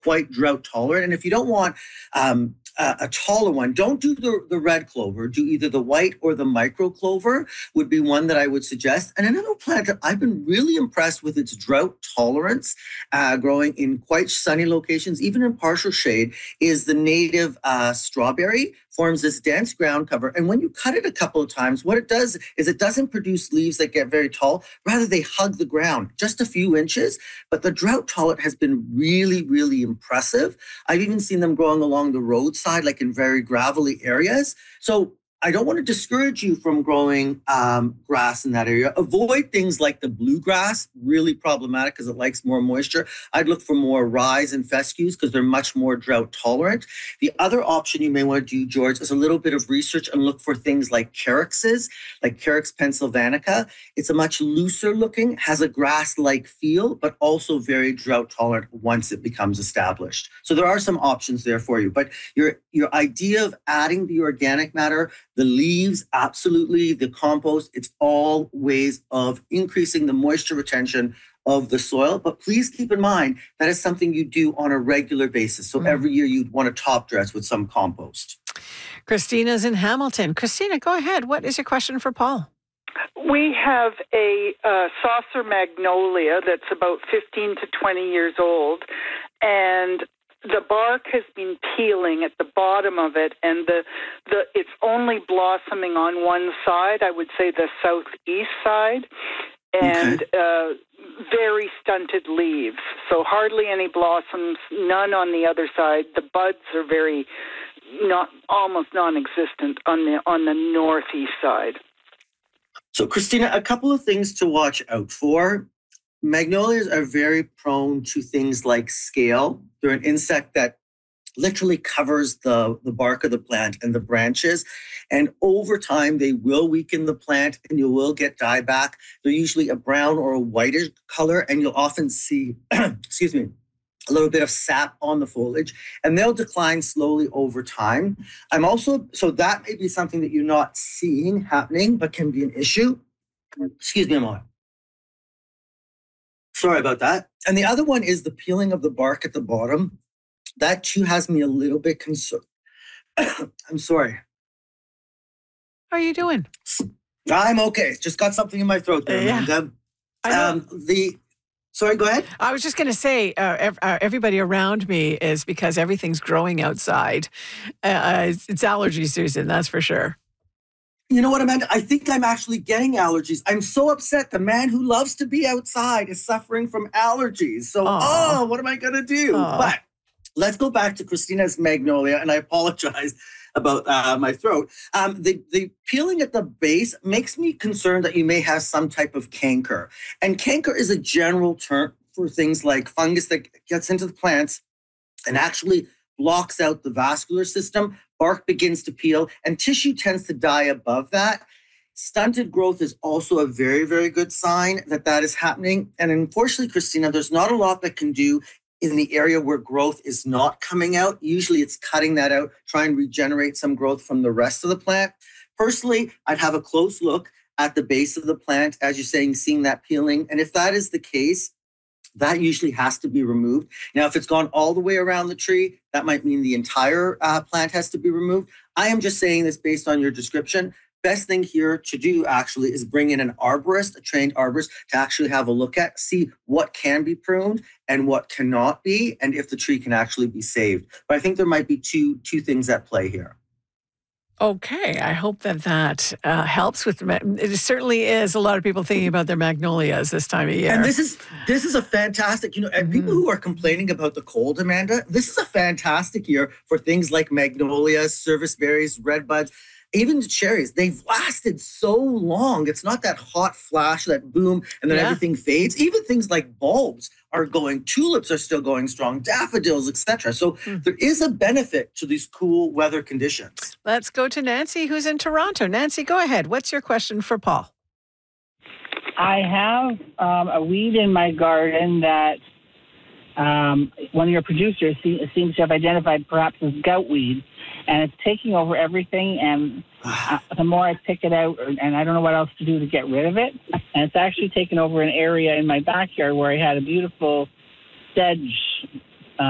quite drought tolerant. And if you don't want a taller one, don't do the red clover. Do either the white or the micro clover would be one that I would suggest. And another plant that I've been really impressed with its drought tolerance, growing in quite sunny locations, even in partial shade, is the native strawberry. Forms this dense ground cover. And when you cut it a couple of times, what it does is it doesn't produce leaves that get very tall. Rather, they hug the ground just a few inches. But the drought tolerant has been really, really impressive. I've even seen them growing along the roadside, like in very gravelly areas. So I don't want to discourage you from growing grass in that area. Avoid things like the bluegrass, really problematic because it likes more moisture. I'd look for more rye and fescues because they're much more drought tolerant. The other option you may want to do, George, is a little bit of research and look for things like caryxes, like Caryx pennsylvanica. It's a much looser looking, has a grass-like feel, but also very drought tolerant once it becomes established. So there are some options there for you. But your idea of adding the organic matter, the leaves, absolutely, the compost, it's all ways of increasing the moisture retention of the soil. But please keep in mind that is something you do on a regular basis. So every year you'd want to top dress with some compost. Christina's in Hamilton. Christina, go ahead. What is your question for Paul? We have a saucer magnolia that's about 15 to 20 years old, and the bark has been peeling at the bottom of it, and it's only blossoming on one side, I would say the southeast side, and very stunted leaves. So hardly any blossoms, none on the other side. The buds are almost non-existent on the northeast side. So Christina, a couple of things to watch out for. Magnolias are very prone to things like scale. They're an insect that literally covers the bark of the plant and the branches. And over time, they will weaken the plant and you will get dieback. They're usually a brown or a whitish color, and you'll often see, excuse me, a little bit of sap on the foliage, and they'll decline slowly over time. So that may be something that you're not seeing happening, but can be an issue. Excuse me a moment. Sorry about that. And the other one is the peeling of the bark at the bottom. That too has me a little bit concerned. I'm sorry. How are you doing? I'm okay. Just got something in my throat there, Amanda. Sorry, go ahead. I was just going to say, everybody around me is, because everything's growing outside. It's allergy season, that's for sure. You know what, Amanda? I think I'm actually getting allergies. I'm so upset. The man who loves to be outside is suffering from allergies. So, what am I going to do? But let's go back to Christina's magnolia, and I apologize about my throat. The peeling at the base makes me concerned that you may have some type of canker. And canker is a general term for things like fungus that gets into the plants and actually blocks out the vascular system. Bark begins to peel, and tissue tends to die above that. Stunted growth is also a very, very good sign that is happening. And unfortunately, Christina, there's not a lot that can do in the area where growth is not coming out. Usually it's cutting that out, try and regenerate some growth from the rest of the plant. Personally, I'd have a close look at the base of the plant, as you're saying, seeing that peeling. And if that is the case, that usually has to be removed. Now, if it's gone all the way around the tree, that might mean the entire plant has to be removed. I am just saying this based on your description. Best thing here to do actually is bring in an arborist, a trained arborist, to actually have a look at, see what can be pruned and what cannot be, and if the tree can actually be saved. But I think there might be two things at play here. Okay, I hope that helps with. It certainly is a lot of people thinking about their magnolias this time of year. And this is a fantastic, and people who are complaining about the cold, Amanda, this is a fantastic year for things like magnolias, serviceberries, redbuds, even the cherries. They've lasted so long. It's not that hot flash, that boom, and then everything fades. Even things like bulbs are going, tulips are still going strong, daffodils, etc. So there is a benefit to these cool weather conditions. Let's go to Nancy, who's in Toronto. Nancy, go ahead. What's your question for Paul? I have a weed in my garden that one of your producers seems to have identified perhaps as goutweed, and it's taking over everything. And the more I pick it out, and I don't know what else to do to get rid of it, and it's actually taken over an area in my backyard where I had a beautiful sedge